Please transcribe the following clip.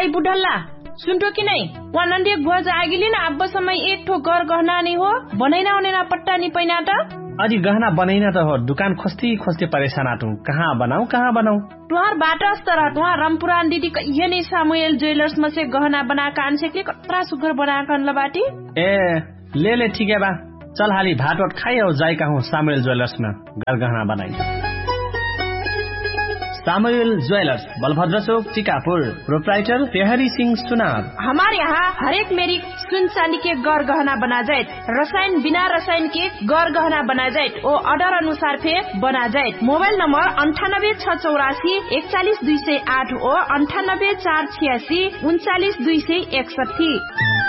I बुढल्ला सुनतो कि नहीं, वहाँ नंदी बुआ जाएगी ना अब समय एक ठो घर गहना नहीं हो बनैना उनेना पट्टा नहीं पैना त अजी गहना बनैना त हो दुकान खोस्ती परेशान आटू कहाँ बनाऊ तुहार बाट अस्तर तुहार रामपुरान दीदी ये नहीं सामुएल ज्वेलर्स में से गहना बनाकर आनसेकले कतरा सुगर बनाकर अनला बाटी ए ले ठीक है बा चल हाली भात खाई और जाए कहूँ सामुएल ज्वेलर्स में गहना बनाई। सामुएल ज्वेलर्स बलभद्र चौक टिकापुर प्रोप्राइटर तेहरी सिंह सुनार। हमारे यहाँ हर एक मेरी सुन चांदी के गौर गहना बना जाए, रसायन बिना रसायन के गौर गहना बना जाए और ऑर्डर अनुसार फे बना जाए। मोबाइल नंबर 9864814208 और 9846392261।